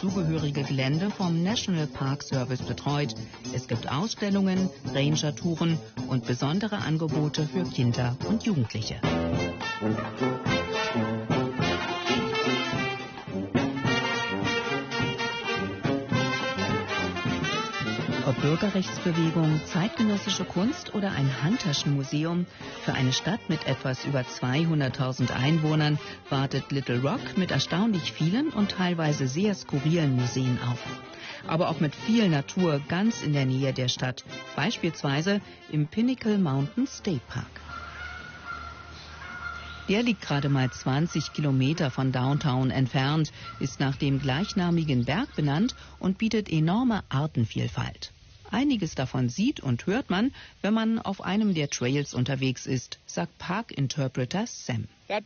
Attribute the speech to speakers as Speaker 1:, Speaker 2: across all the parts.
Speaker 1: dazugehörige Gelände vom National Park Service betreut. Es gibt Ausstellungen, Ranger-Touren und besondere Angebote für Kinder und Jugendliche. Ob Bürgerrechtsbewegung, zeitgenössische Kunst oder ein Handtaschenmuseum, für eine Stadt mit etwas über 200.000 Einwohnern wartet Little Rock mit erstaunlich vielen und teilweise sehr skurrilen Museen auf. Aber auch mit viel Natur ganz in der Nähe der Stadt, beispielsweise im Pinnacle Mountain State Park. Der liegt gerade mal 20 Kilometer von Downtown entfernt, ist nach dem gleichnamigen Berg benannt und bietet enorme Artenvielfalt. Einiges davon sieht und hört man, wenn man auf einem der Trails unterwegs ist, sagt Park-Interpreter Sam.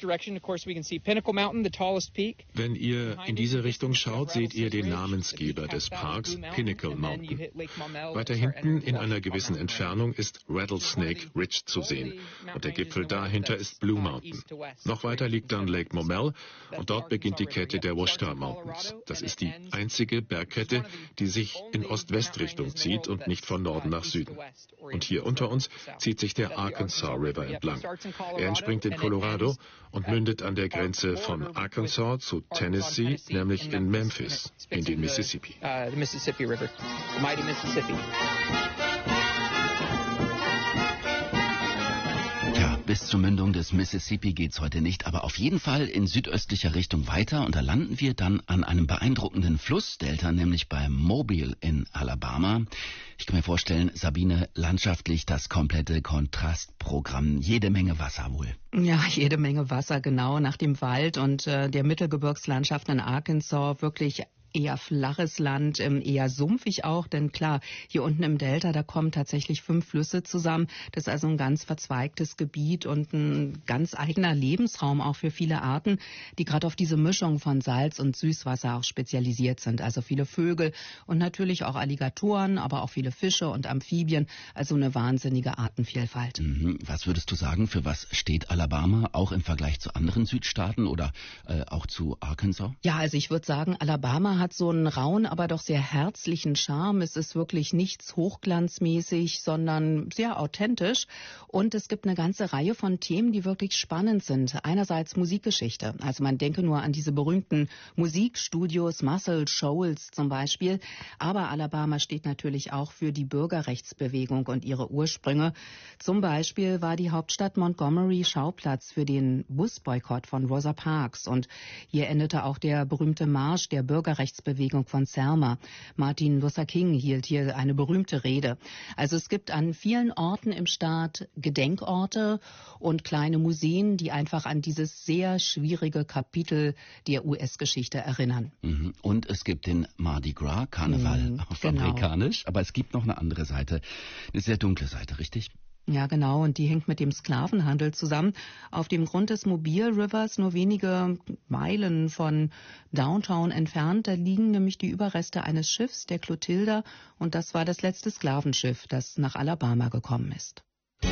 Speaker 2: Wenn ihr in diese Richtung schaut, seht ihr den Namensgeber des Parks, Pinnacle Mountain. Weiter hinten in einer gewissen Entfernung ist Rattlesnake Ridge zu sehen und der Gipfel dahinter ist Blue Mountain. Noch weiter liegt dann Lake Momel und dort beginnt die Kette der Washita Mountains. Das ist die einzige Bergkette, die sich in Ost-West-Richtung zieht und nicht von Norden nach Süden. Und hier unter uns zieht sich der Arkansas River entlang. Er entspringt in Colorado und mündet an der Grenze von Arkansas zu Tennessee, nämlich in Memphis, in den Mississippi.
Speaker 3: Bis zur Mündung des Mississippi geht's heute nicht, aber auf jeden Fall in südöstlicher Richtung weiter und da landen wir dann an einem beeindruckenden Flussdelta, nämlich bei Mobile in Alabama. Ich kann mir vorstellen, Sabine, landschaftlich das komplette Kontrastprogramm, jede Menge Wasser wohl.
Speaker 1: Ja, jede Menge Wasser, genau, nach dem Wald und der Mittelgebirgslandschaft in Arkansas wirklich eher flaches Land, eher sumpfig auch, denn klar, hier unten im Delta, da kommen tatsächlich 5 Flüsse zusammen. Das ist also ein ganz verzweigtes Gebiet und ein ganz eigener Lebensraum auch für viele Arten, die gerade auf diese Mischung von Salz- und Süßwasser auch spezialisiert sind. Also viele Vögel und natürlich auch Alligatoren, aber auch viele Fische und Amphibien, also eine wahnsinnige Artenvielfalt.
Speaker 3: Was würdest du sagen, für was steht Alabama, auch im Vergleich zu anderen Südstaaten oder auch zu Arkansas?
Speaker 1: Ja, also ich würde sagen, Alabama hat so einen rauen, aber doch sehr herzlichen Charme. Es ist wirklich nichts hochglanzmäßig, sondern sehr authentisch. Und es gibt eine ganze Reihe von Themen, die wirklich spannend sind. Einerseits Musikgeschichte. Also man denke nur an diese berühmten Musikstudios, Muscle Shoals zum Beispiel. Aber Alabama steht natürlich auch für die Bürgerrechtsbewegung und ihre Ursprünge. Zum Beispiel war die Hauptstadt Montgomery Schauplatz für den Busboykott von Rosa Parks. Und hier endete auch der berühmte Marsch der Bürgerrechtsbewegung von Selma. Martin Luther King hielt hier eine berühmte Rede. Also es gibt an vielen Orten im Staat Gedenkorte und kleine Museen, die einfach an dieses sehr schwierige Kapitel der US-Geschichte erinnern.
Speaker 3: Und es gibt den Mardi Gras, Karneval auf amerikanisch, aber es gibt noch eine andere Seite, eine sehr dunkle Seite, richtig?
Speaker 1: Ja, genau, und die hängt mit dem Sklavenhandel zusammen. Auf dem Grund des Mobile Rivers, nur wenige Meilen von Downtown entfernt, da liegen nämlich die Überreste eines Schiffs, der Clotilda, und das war das letzte Sklavenschiff, das nach Alabama gekommen ist.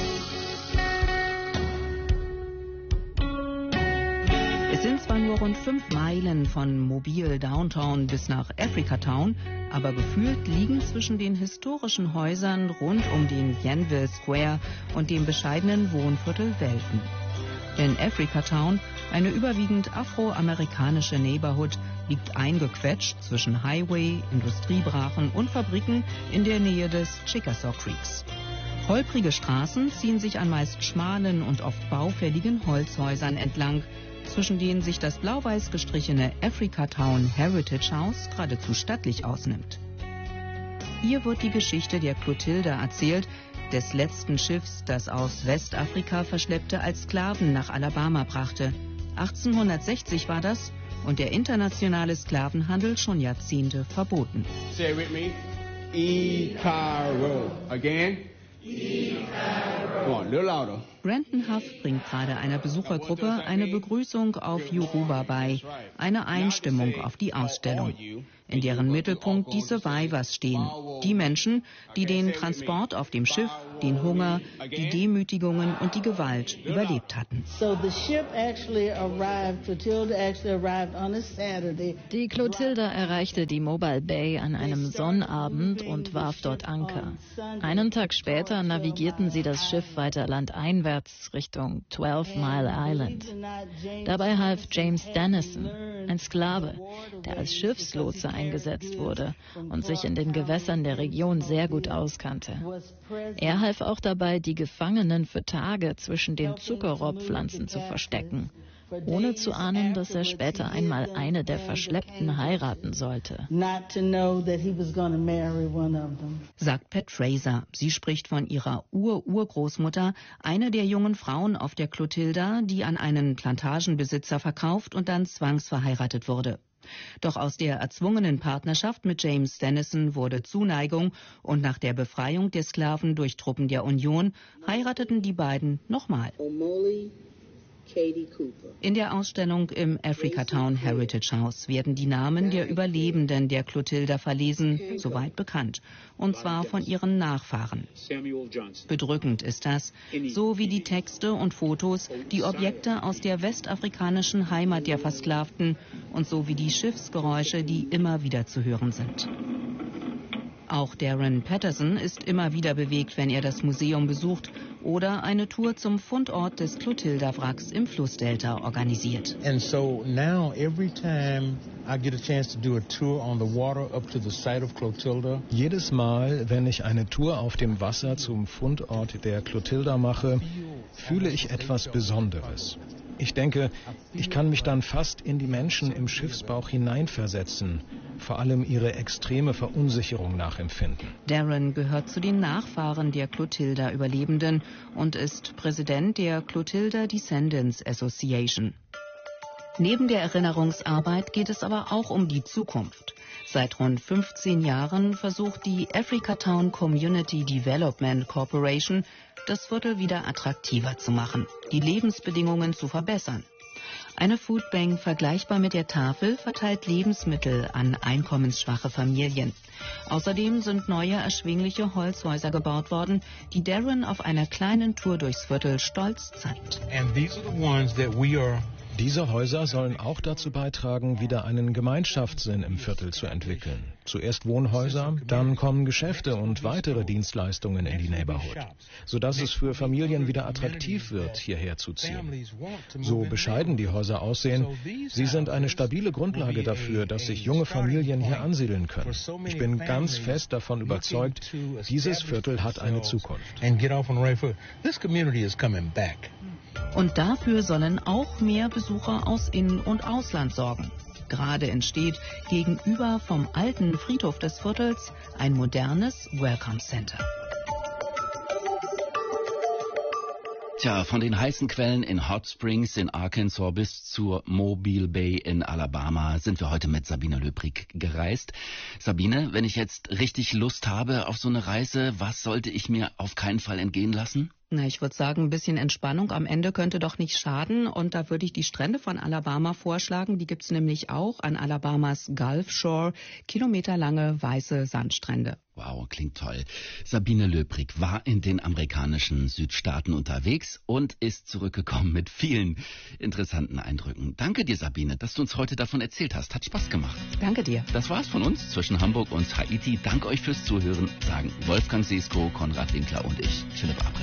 Speaker 1: Es sind zwar nur rund 5 Meilen von Mobile Downtown bis nach Africatown, aber gefühlt liegen zwischen den historischen Häusern rund um den Yanville Square und dem bescheidenen Wohnviertel Welten. Denn Africatown, eine überwiegend afroamerikanische Neighborhood, liegt eingequetscht zwischen Highway, Industriebrachen und Fabriken in der Nähe des Chickasaw Creeks. Holprige Straßen ziehen sich an meist schmalen und oft baufälligen Holzhäusern entlang, zwischen denen sich das blau-weiß gestrichene Africatown Heritage House geradezu stattlich ausnimmt. Hier wird die Geschichte der Clotilda erzählt, des letzten Schiffs, das aus Westafrika Verschleppte als Sklaven nach Alabama brachte. 1860 war das und der internationale Sklavenhandel schon Jahrzehnte verboten.
Speaker 4: Say with me. Icaro. Again. Icaro.
Speaker 1: Brandon Huff bringt gerade einer Besuchergruppe eine Begrüßung auf Yoruba bei, eine Einstimmung auf die Ausstellung, in deren Mittelpunkt die Survivors stehen, die Menschen, die den Transport auf dem Schiff, den Hunger, die Demütigungen und die Gewalt überlebt hatten.
Speaker 4: Die Clotilda erreichte die Mobile Bay an einem Sonnabend und warf dort Anker. Einen Tag später navigierten sie das Schiff weiter landeinwärts Richtung 12 Mile Island. Dabei half James Dennison, ein Sklave, der als Schiffslotse eingesetzt wurde und sich in den Gewässern der Region sehr gut auskannte. Er half auch dabei, die Gefangenen für Tage zwischen den Zuckerrohrpflanzen zu verstecken, ohne zu ahnen, dass er später einmal eine der Verschleppten heiraten sollte.
Speaker 1: Sagt Pat Fraser. Sie spricht von ihrer Urgroßmutter, eine der jungen Frauen auf der Clotilda, die an einen Plantagenbesitzer verkauft und dann zwangsverheiratet wurde. Doch aus der erzwungenen Partnerschaft mit James Dennison wurde Zuneigung und nach der Befreiung der Sklaven durch Truppen der Union heirateten die beiden nochmal. In der Ausstellung im Africatown Heritage House werden die Namen der Überlebenden der Clotilda verlesen, soweit bekannt, und zwar von ihren Nachfahren. Bedrückend ist das, so wie die Texte und Fotos, die Objekte aus der westafrikanischen Heimat der Versklavten und so wie die Schiffsgeräusche, die immer wieder zu hören sind. Auch Darren Patterson ist immer wieder bewegt, wenn er das Museum besucht oder eine Tour zum Fundort des Clotilda-Wracks im Flussdelta organisiert.
Speaker 5: And so now every time I get a chance to do a tour on the water up to the site of Clotilda.
Speaker 6: Jedes Mal, wenn ich eine Tour auf dem Wasser zum Fundort der Clotilda mache, fühle ich etwas Besonderes. Ich denke, ich kann mich dann fast in die Menschen im Schiffsbauch hineinversetzen, vor allem ihre extreme Verunsicherung nachempfinden.
Speaker 1: Darren gehört zu den Nachfahren der Clotilda-Überlebenden und ist Präsident der Clotilda Descendants Association. Neben der Erinnerungsarbeit geht es aber auch um die Zukunft. Seit rund 15 Jahren versucht die Africatown Community Development Corporation, das Viertel wieder attraktiver zu machen, die Lebensbedingungen zu verbessern. Eine Foodbank vergleichbar mit der Tafel verteilt Lebensmittel an einkommensschwache Familien. Außerdem sind neue erschwingliche Holzhäuser gebaut worden, die Darren auf einer kleinen Tour durchs Viertel stolz zeigt.
Speaker 6: Diese Häuser sollen auch dazu beitragen, wieder einen Gemeinschaftssinn im Viertel zu entwickeln. Zuerst Wohnhäuser, dann kommen Geschäfte und weitere Dienstleistungen in die Neighborhood, sodass es für Familien wieder attraktiv wird, hierher zu ziehen. So bescheiden die Häuser aussehen, sie sind eine stabile Grundlage dafür, dass sich junge Familien hier ansiedeln können. Ich bin ganz fest davon überzeugt, dieses Viertel hat eine Zukunft.
Speaker 1: Und dafür sollen auch mehr Besucher aus In- und Ausland sorgen. Gerade entsteht gegenüber vom alten Friedhof des Viertels ein modernes Welcome Center.
Speaker 3: Tja, von den heißen Quellen in Hot Springs in Arkansas bis zur Mobile Bay in Alabama sind wir heute mit Sabine Löbrig gereist. Sabine, wenn ich jetzt richtig Lust habe auf so eine Reise, was sollte ich mir auf keinen Fall entgehen lassen?
Speaker 1: Na, ich würde sagen, ein bisschen Entspannung am Ende könnte doch nicht schaden. Und da würde ich die Strände von Alabama vorschlagen. Die gibt's nämlich auch an Alabamas Gulf Shore. Kilometerlange weiße Sandstrände.
Speaker 3: Wow, klingt toll. Sabine Löbrig war in den amerikanischen Südstaaten unterwegs und ist zurückgekommen mit vielen interessanten Eindrücken. Danke dir, Sabine, dass du uns heute davon erzählt hast. Hat Spaß gemacht.
Speaker 1: Danke dir.
Speaker 3: Das war's von uns zwischen Hamburg und Haiti. Danke euch fürs Zuhören, sagen Wolfgang Sesko, Konrad Winkler und ich, Philipp Abre.